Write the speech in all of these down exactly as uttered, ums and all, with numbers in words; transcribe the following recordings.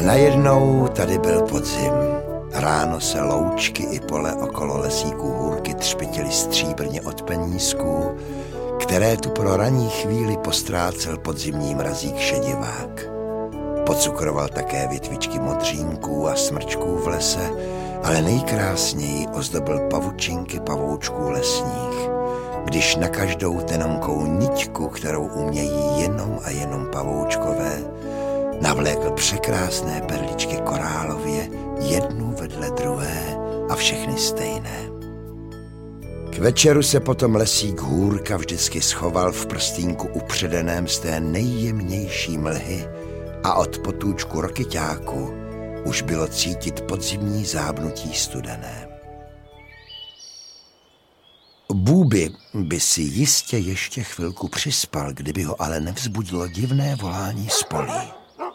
Najednou tady byl podzim. Ráno se loučky i pole okolo lesíků hůrky třpitily stříbrně od penízků, které tu pro ranní chvíli postrácel podzimní mrazík šedivák. Pocukroval také větvičky modřínků a smrčků v lese, ale nejkrásněji ozdobil pavučinky pavoučků lesních, když na každou tenonkou niťku, kterou umějí jenom a jenom pavoučkové, navlékl překrásné perličky korálově, jednu vedle druhé a všechny stejné. K večeru se potom lesík hůrka vždycky schoval v prstínku upředeném z té nejjemnější mlhy a od potůčku rokyťáku už bylo cítit podzimní zábnutí studené. Bůby by si jistě ještě chvilku přispal, kdyby ho ale nevzbudilo divné volání z polí.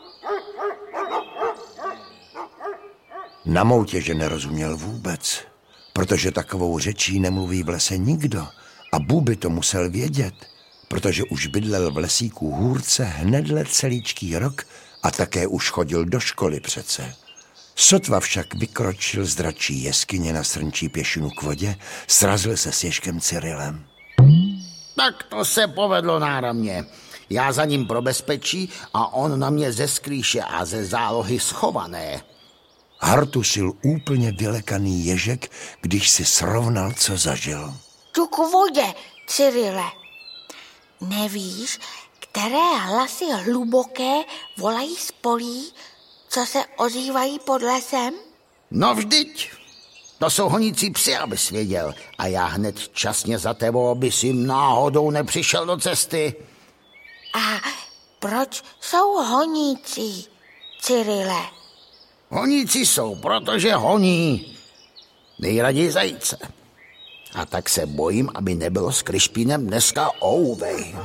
Na Moutěže nerozuměl vůbec, protože takovou řečí nemluví v lese nikdo a Bůby to musel vědět, protože už bydlel v lesíku hůrce hnedle celíčký rok a také už chodil do školy přece. Sotva však vykročil z dračí jeskyně na srnčí pěšinu k vodě, srazil se s Ježkem Cyrilem. Tak to se povedlo náramně. Já za ním pro bezpečí a on na mě ze skrýše a ze zálohy schované. Hartusil úplně vylekaný Ježek, když si srovnal, co zažil. Tu k vodě, Cyrile. Nevíš, které hlasy hluboké volají z polí, co se ozývají pod lesem? No vždyť, to jsou honící psi, abys věděl. A já hned časně za tebou, abys jim náhodou nepřišel do cesty. A proč jsou honící, Cyrile? Honíci jsou, protože honí. Nejraději zajíce. A tak se bojím, aby nebylo s Kryšpínem dneska ouvej.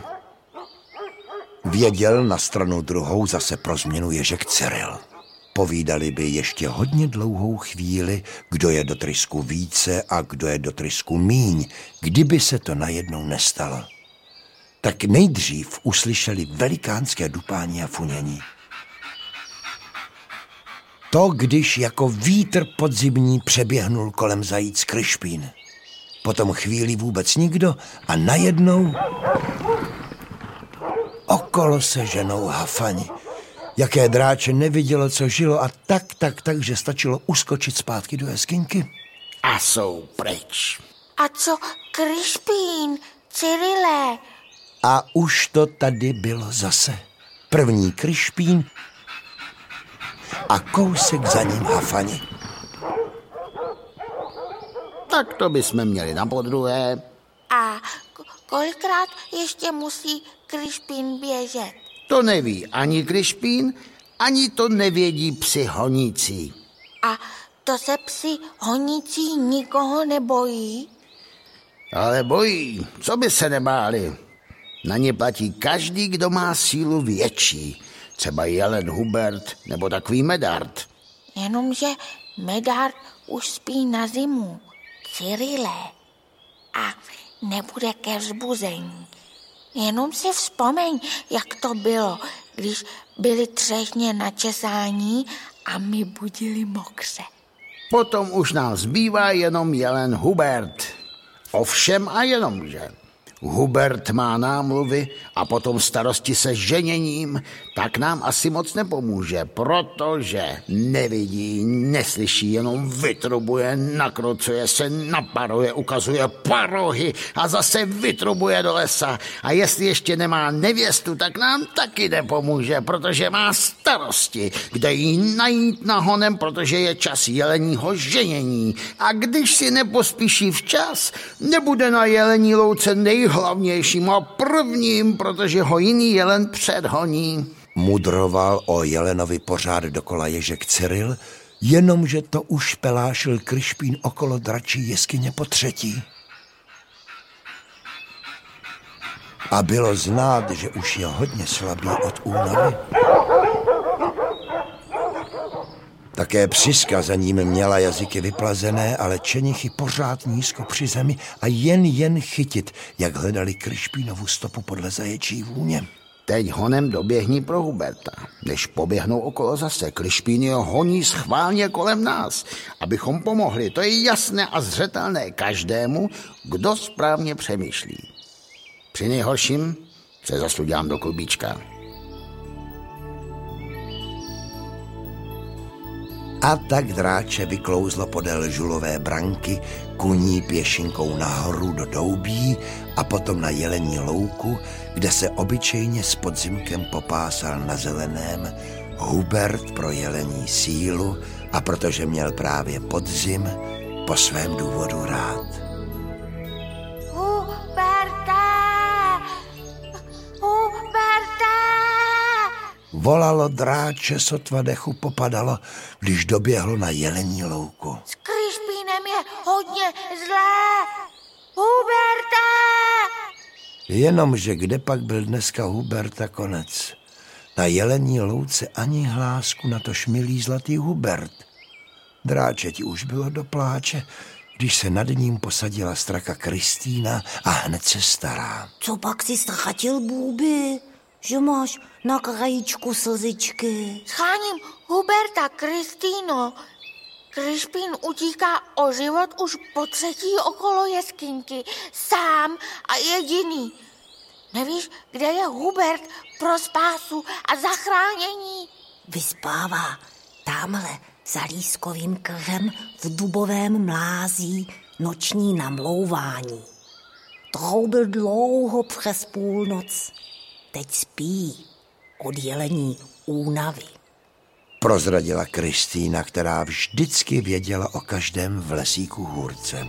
Věděl na stranu druhou zase pro změnu Ježek Cyril. Povídali by ještě hodně dlouhou chvíli, kdo je do trysku více a kdo je do trysku míň, kdyby se to najednou nestalo. Tak nejdřív uslyšeli velikánské dupání a funění. To, když jako vítr podzimní přeběhnul kolem zajíc Kryšpín. Potom chvíli vůbec nikdo a najednou okolo se ženou hafani. Jaké dráče nevidělo, co žilo a tak, tak, tak, že stačilo uskočit zpátky do jeskyňky. A jsou pryč. A co Kryšpín, Cyrile? A už to tady bylo zase. První Kryšpín a kousek za ním hafani. Tak to bychom měli na podruhé. A kolikrát ještě musí Kryšpín běžet? To neví ani Kryšpín, ani to nevědí psi honící. A to se psi honící nikoho nebojí? Ale bojí, co by se nebáli. Na ně platí každý, kdo má sílu větší. Třeba jelen Hubert nebo takový Medard. Jenomže Medard už spí na zimu, Cyrile. A nebude ke vzbuzení. Jenom si vzpomeň, jak to bylo, když byli třešně na česání a my budili mokře. Potom už nám zbývá jenom jelen Hubert. Ovšem a jenomže. Hubert má námluvy a potom starosti se ženěním, tak nám asi moc nepomůže, protože nevidí, neslyší, jenom vytrubuje, nakrucuje se, naparuje, ukazuje parohy a zase vytrubuje do lesa. A jestli ještě nemá nevěstu, tak nám taky nepomůže, protože má starosti, kde jí najít nahonem, protože je čas jeleního ženění. A když si nepospíší včas, nebude na jelení louce nej hlavnějším a prvním, protože ho jiný jelen předhoní. Mudroval o jelenovi pořád dokola Ježek Cyril, jenomže to už pelášil Kryšpín okolo dračí jeskyně po třetí. A bylo znát, že už je hodně slabý od únavy. Také Přiska za ním měla jazyky vyplazené, ale čenichy pořád nízko při zemi a jen jen chytit, jak hledali Kryšpínovu stopu podle zaječí vůně. Teď honem doběhni pro Huberta. Než poběhnou okolo zase, Krišpíny ho honí schválně kolem nás, abychom pomohli. To je jasné a zřetelné každému, kdo správně přemýšlí. Při nejhorším se zase udělám do klubíčka. A tak dráče vyklouzlo podél žulové branky, kuní pěšinkou nahoru do doubí a potom na jelení louku, kde se obyčejně s podzimkem popásal na zeleném Hubert pro jelení sílu a protože měl právě podzim, po svém důvodu rád. Huberte! Huberte! Volalo dráče, sotva dechu popadalo, když doběhlo na jelení louku. S Krišpínem je hodně zlé! Huberte! Jenomže kde pak byl dneska Huberta konec? Na jelení louce ani hlásku, na to šmilý zlatý Hubert. Dráčeti už bylo do pláče, když se nad ním posadila straka Kristýna a hned se stará. Co pak si ztratil, Bůby? Že máš na krajíčku slzičky. Scháním Huberta, Kristýno. Krišpín utíká o život už po třetí okolo jeskyňky. Sám a jediný. Nevíš, kde je Hubert pro spásu a zachránění? Vyspává tamhle za lískovým kržem v dubovém mlází noční namlouvání. Troubil dlouho přes půlnoc. Teď spí od jelení únavy. Prozradila Kristýna, která vždycky věděla o každém v lesíku hůrce.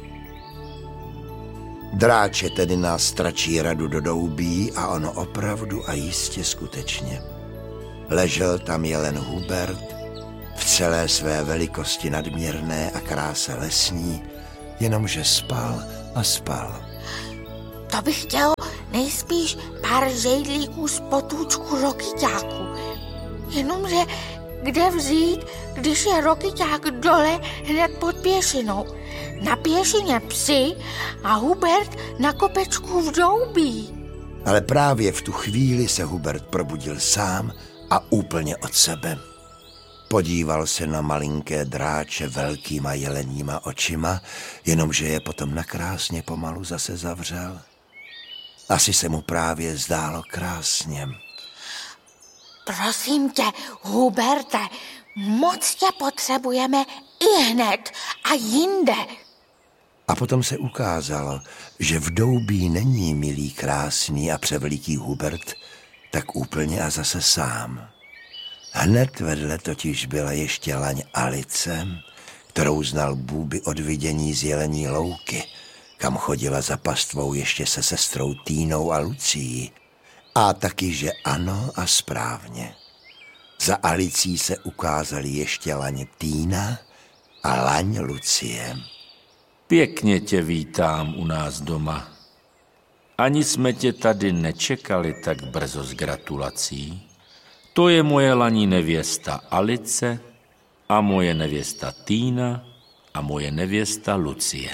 Dráče tedy nás stračí radu do doubí a ono opravdu a jistě skutečně. Ležel tam jelen Hubert v celé své velikosti nadměrné a kráse lesní, jenomže spal a spal. To bych chtěl nejspíš pár žejdlíků z potůčku rokyťáku. Jenomže kde vzít, když je rokyťák dole hned pod pěšinou? Na pěšině psi a Hubert na kopečku v doubí. Ale právě v tu chvíli se Hubert probudil sám a úplně od sebe. Podíval se na malinké dráče velkýma jeleníma očima, jenomže je potom nakrásně pomalu zase zavřel. Asi se mu právě zdálo krásně. Prosím tě, Huberte, moc tě potřebujeme i hned a jinde. A potom se ukázalo, že v doubí není milý, krásný a převeliký Hubert tak úplně a zase sám. Hned vedle totiž byla ještě laň Alice, kterou znal Bůby od vidění z jelení louky, kam chodila za pastvou ještě se sestrou Týnou a Lucií. A taky, že ano a správně. Za Alicí se ukázaly ještě laň Týna a laň Lucie. Pěkně tě vítám u nás doma. Ani jsme tě tady nečekali tak brzo s gratulací. To je moje laní nevěsta Alice a moje nevěsta Týna a moje nevěsta Lucie.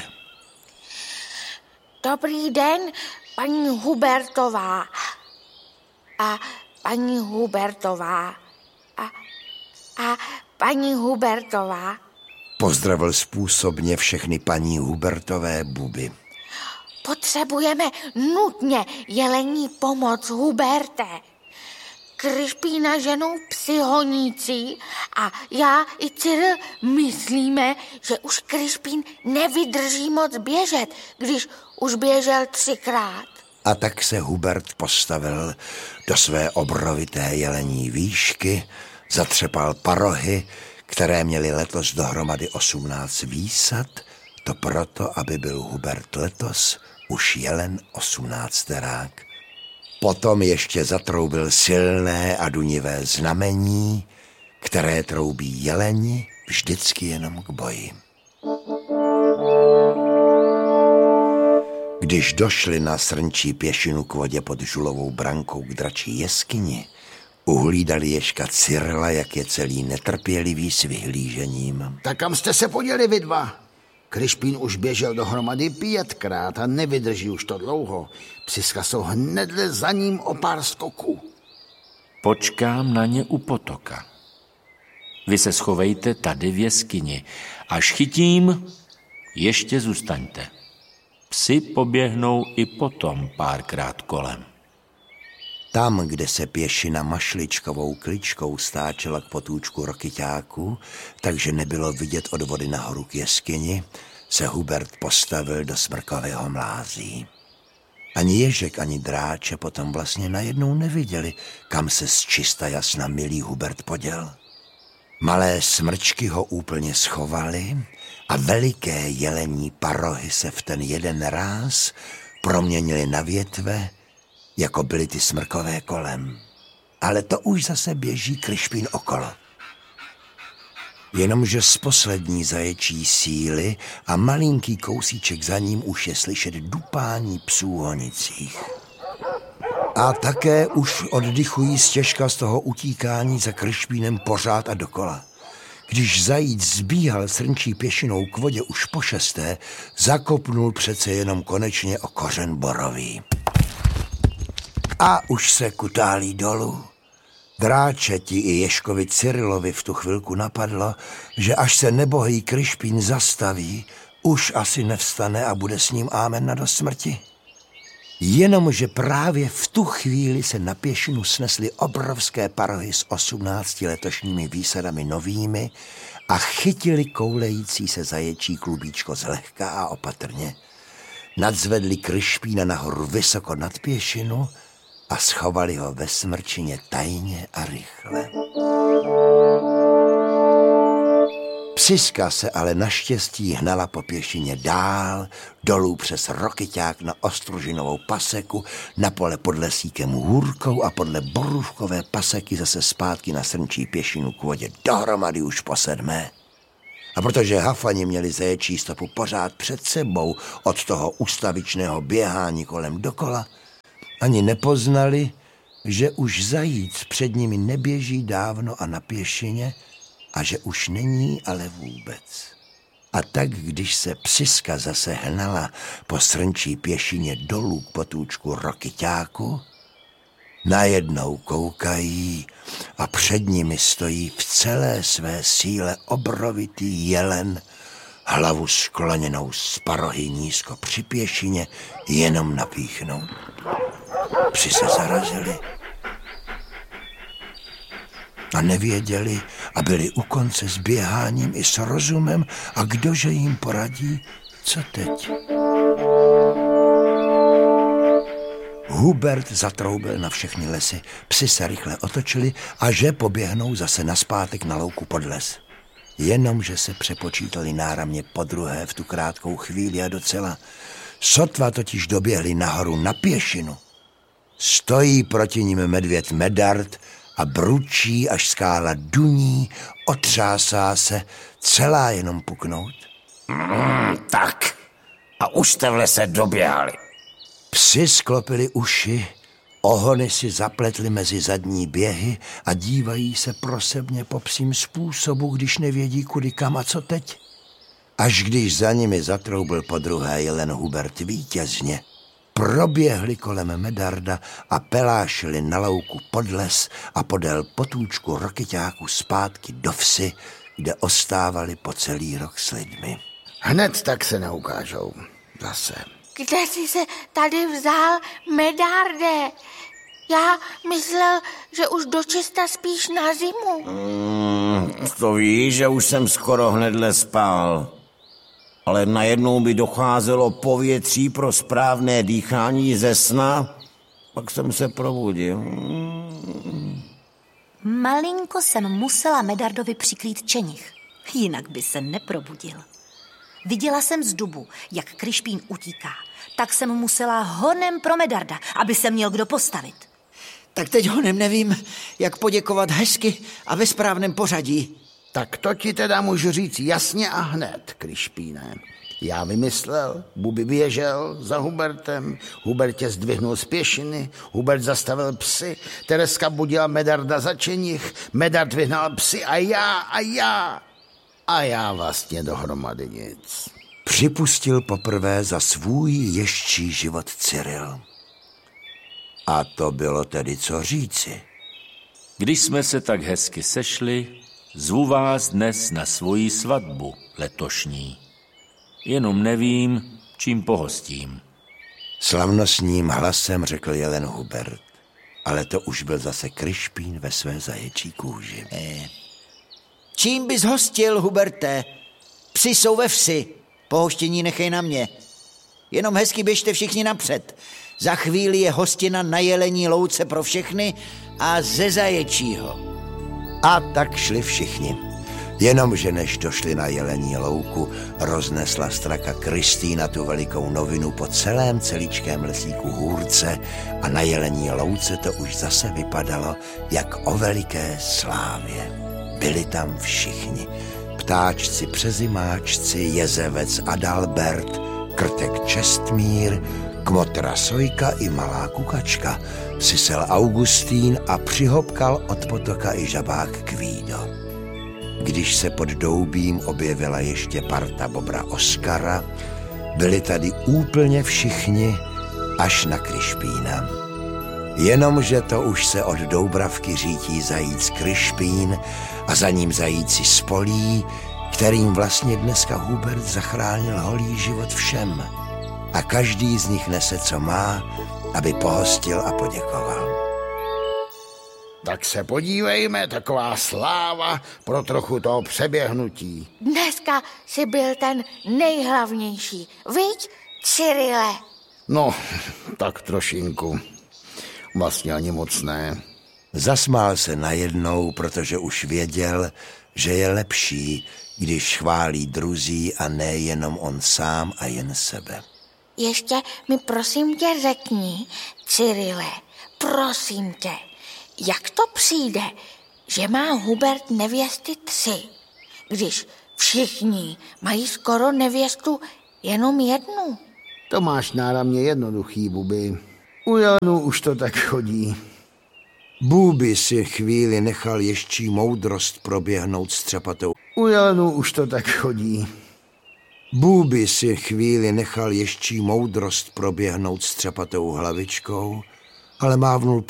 Dobrý den, paní Hubertová. A paní Hubertová. A, a paní Hubertová. Pozdravil způsobně všechny paní Hubertové Buby. Potřebujeme nutně jelení pomoc, Huberte. Krišpína ženou psi honící a já i Cyril myslíme, že už Krišpín nevydrží moc běžet, když už běžel třikrát. A tak se Hubert postavil do své obrovité jelení výšky, zatřepal parohy, které měly letos dohromady osmnáct výsad, to proto, aby byl Hubert letos už jelen osmnácterák. Potom ještě zatroubil silné a dunivé znamení, které troubí jeleni vždycky jenom k boji. Když došli na srnčí pěšinu k vodě pod žulovou brankou k dračí jeskyni, uhlídali ježka Cyrila, jak je celý netrpělivý s vyhlížením. Tak kam jste se poděli vy dva? Krišpín už běžel dohromady pětkrát a nevydrží už to dlouho. Psiska jsou hnedle za ním o pár skoků. Počkám na ně u potoka. Vy se schovejte tady v jeskyni. Až chytím, ještě zůstaňte. Psi poběhnou i potom párkrát kolem. Tam, kde se pěšina mašličkovou kličkou stáčela k potůčku Rokyťáku, takže nebylo vidět od vody nahoru k jeskyni, se Hubert postavil do smrkového mlází. Ani ježek, ani dráče potom vlastně najednou neviděli, kam se z čista jasna milý Hubert poděl. Malé smrčky ho úplně schovaly a veliké jelení parohy se v ten jeden ráz proměnily na větve, jako byly ty smrkové kolem. Ale to už zase běží Krišpín okolo. Jenomže z poslední zaječí síly a malinký kousíček za ním už je slyšet dupání psů v honicích. A také už oddychují stěžka z toho utíkání za Krišpínem pořád a dokola. Když zajíc zbíhal srnčí pěšinou k vodě už po šesté, zakopnul přece jenom konečně o kořen borový. A už se kutálí dolů. Dráčeti i Ježkovi Cyrilovi v tu chvilku napadlo, že až se nebohý Krišpín zastaví, už asi nevstane a bude s ním ámen do smrti. Jenomže právě v tu chvíli se na pěšinu snesly obrovské parohy s osmnácti letošními výsadami novými a chytili koulející se zaječí klubíčko zlehka a opatrně. Nadzvedli Krišpína nahoru vysoko nad pěšinu a schovali ho ve smrčině tajně a rychle. Psiska se ale naštěstí hnala po pěšině dál, dolů přes Rokyťák na Ostružinovou paseku, na pole pod lesíkem Hůrkou a podle Borůvkové paseky zase zpátky na srnčí pěšinu k vodě dohromady už po sedmé. A protože hafani měli zaječí stopu pořád před sebou od toho ustavičného běhání kolem dokola, ani nepoznali, že už zajíc před nimi neběží dávno a na pěšině a že už není ale vůbec. A tak, když se psiska zase hnala po srnčí pěšině dolů k potůčku Rokyťáku, najednou koukají a před nimi stojí v celé své síle obrovitý jelen, hlavu skloněnou z parohy nízko při pěšině, jenom napíchnout. Psi se zarazili a nevěděli a byli u konce s běháním i s rozumem a kdože jim poradí, co teď. Hubert zatroubil na všechny lesy, psi se rychle otočili a že poběhnou zase naspátek na louku pod les. Jenomže se přepočítali náramně podruhé v tu krátkou chvíli a docela. Sotva totiž doběhli nahoru na pěšinu. Stojí proti nim medvěd Medard a bručí, až skála duní, otřásá se, celá jenom puknout. Mm, tak, a už jste v lese doběhali. Psi sklopili uši, ohony si zapletli mezi zadní běhy a dívají se prosebně po psím způsobu, když nevědí kudy kam a co teď. Až když za nimi zatroubil podruhé jelen Hubert vítězně, proběhli kolem Medarda a pelášili na louku pod les a podél potůčku Rokyťáku zpátky do vsi, kde ostávali po celý rok s lidmi. Hned tak se neukážou. Zase. Kde jsi se tady vzal, Medarde? Já myslel, že už dočista spíš na zimu. Mm, to víš, že už jsem skoro hnedle spal. Ale najednou by docházelo povětří pro správné dýchání ze sna, pak jsem se probudil. Mm. Malinko jsem musela Medardovi přikrýt čenich, jinak by se neprobudil. Viděla jsem z dubu, jak Krišpín utíká, tak jsem musela honem pro Medarda, aby se měl kdo postavit. Tak teď honem nevím, jak poděkovat hezky a ve správném pořadí. Tak to ti teda můžu říct jasně a hned, Krišpíne. Já vymyslel, Buby běžel za Hubertem, Hubert tě zdvihnul z pěšiny, Hubert zastavil psy, Tereska budila Medarda za čenich, Medard vyhnal psy a já, a já. A já vlastně dohromady nic. připustil poprvé za svůj ježčí život Cyril. A to bylo tedy co říci. Když jsme se tak hezky sešli, zvu vás dnes na svoji svatbu letošní. Jenom nevím, čím pohostím. Slavnostním hlasem řekl jelen Hubert, ale to už byl zase Krišpín ve své zaječí kůži. E, čím bys hostil, Huberte? Psi jsou ve vsi, pohoštění nechej na mě. Jenom hezky běžte všichni napřed. Za chvíli je hostina na jelení louce pro všechny a ze zaječího. A tak šli všichni. Jenomže než došli na jelení louku, roznesla straka Kristýna tu velikou novinu po celém celíčkém lesíku Hůrce a na jelení louce to už zase vypadalo jak o veliké slávě. Byli tam všichni. Ptáčci, přezimáčci, jezevec Adalbert, krtek Čestmír, kmotra Sojka i malá kukačka, sisel Augustín a přihopkal od potoka i žabák Kvído. Když se pod doubím objevila ještě parta bobra Oskara, byli tady úplně všichni až na Krišpína. Jenomže to už se od Doubravky řítí zajíc Krišpín a za ním zajíci Spolí, kterým vlastně dneska Hubert zachránil holý život všem. A každý z nich nese, co má, aby pohostil a poděkoval. Tak se podívejme, taková sláva pro trochu toho přeběhnutí. Dneska jsi byl ten nejhlavnější, viď, Cyrile? No, tak trošinku. Vlastně ani moc ne. Zasmál se najednou, protože už věděl, že je lepší, když chválí druzí a ne jenom on sám a jen sebe. Ještě mi prosím tě řekni, Cyrile, prosím tě, jak to přijde, že má Hubert nevěsty tři, když všichni mají skoro nevěstu jenom jednu? To máš náramně jednoduchý, Buby. U jelenů už to tak chodí. Bůby si chvíli nechal ježčí moudrost proběhnout střepatou. U jelenů už to tak chodí. Bůby si chvíli nechal ježčí moudrost proběhnout střepatou hlavičkou, ale mávnul